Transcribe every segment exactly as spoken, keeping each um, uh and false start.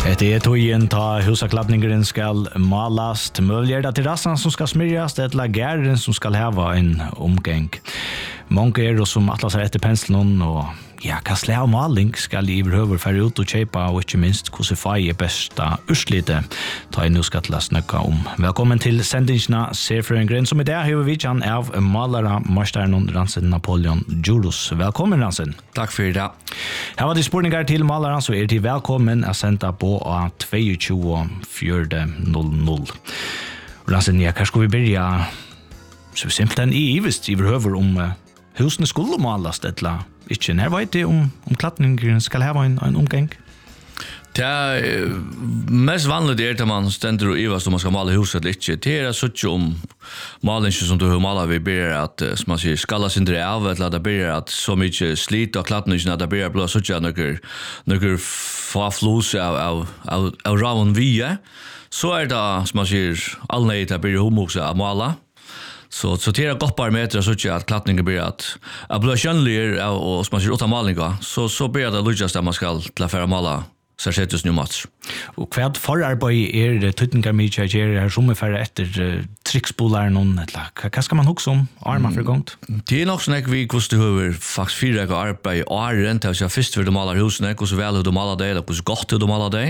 Det är tojen ta husakladningen skal malast, möjliga terrassan som ska smyrjas, det är gärden som ska ha en omgång. Många är då som atlas efter penseln och ja, kastlä och maling skal i över för ut och köpa och inte minst kusify är bästa urslite. Ta in nu ska tala snacka om. Välkommen till sändningarna Serfröngren som idag har vi kan av malare mästaren Ransen Napoleon Juros. Välkommen Ransen. Tack för det. Här var det spårningar till malaren så är det välkommen att sända på tvåogtjugo fjärde noll noll. Ransen, ja, kanske ska vi börja så simpelt en i visst i behöver om husen skulle malas det la. Ikke när vet det om om klattningen skal ha en en omgång. Det är mest vanligt är att man ständer och ivas om man ska mala huset eller inte. Det är så om malingen som du har malat vi ber att som man säger skalla sin dre av eller det ber att så mycket slit och klattningen att det ber blå så att några några få flus av av av, av raven via så är det som man säger allnöjt att ber homox att mala. Så så det är gott parametrar så att klattningen blir att att bli skönligare och som man ser åt malningar så så blir det lujast att man ska klara mala Sarsetus nu match. Och kvad förarbete är det tutningar mycket ger här som är för efter trickspolar någon eller vad ska man också om armar för gångt. Det är nog snäck vi koste över faktiskt fyra arbete och rent att jag först för de alla husen och så väl de alla det och så gott de alla det.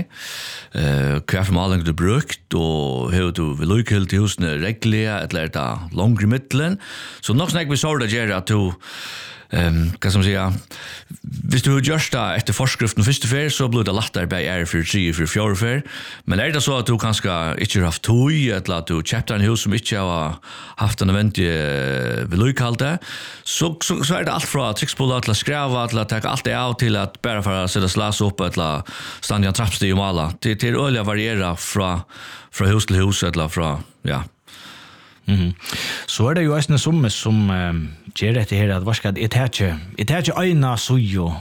Eh kvar maling det brukt och hur du vill lucka helt husen reglerna eller det långt mitten. Så nog snäck vi så det ger att du Ehm, kan som säga, hvis du görs det efter forskriften första fär så blir det lättare bei är för tre för fjärde fär. Men är det så att du kanske inte har haft tog eller att du köpte en hus som inte har haft en event vedlikehalde, så så så är det allt från trickspolar till att skräva till att ta allt det av till att bara för att sätta slas upp eller stanna trappsteg och mala. Det det öliga variera från från hus till hus eller från ja. Mhm. Så är det ju en som som ger det här att vad ska det är det är det ena så ju